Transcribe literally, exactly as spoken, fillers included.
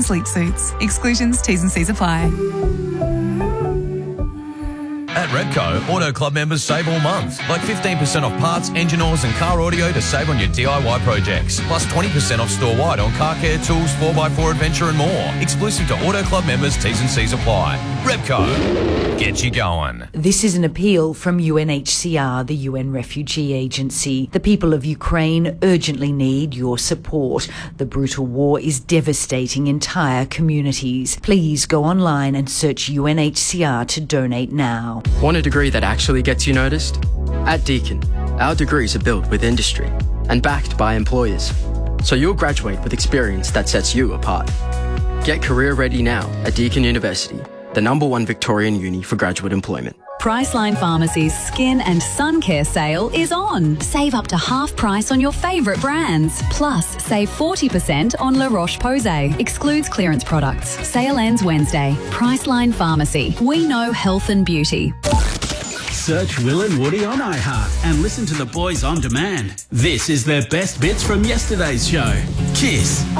Sleep Suits. Exclusions, T's and C's apply. At Repco, Auto Club members save all month. Like fifteen percent off parts, engine oils and car audio to save on your D I Y projects. Plus twenty percent off store-wide on car care, tools, four by four adventure and more. Exclusive to Auto Club members, T's and C's apply. Repco, get you going. This is an appeal from U N H C R, the U N Refugee Agency. The people of Ukraine urgently need your support. The brutal war is devastating entire communities. Please go online and search U N H C R to donate now. Want a degree that actually gets you noticed? At Deakin, our degrees are built with industry and backed by employers, so you'll graduate with experience that sets you apart. Get career ready now at Deakin University, the number one Victorian uni for graduate employment. Priceline Pharmacy's Skin and Sun Care sale is on. Save up to half price on your favourite brands. Plus, save forty percent on La Roche-Posay. Excludes clearance products. Sale ends Wednesday. Priceline Pharmacy. We know health and beauty. Search Will and Woody on iHeart and listen to the boys on demand. This is their best bits from yesterday's show. Kiss.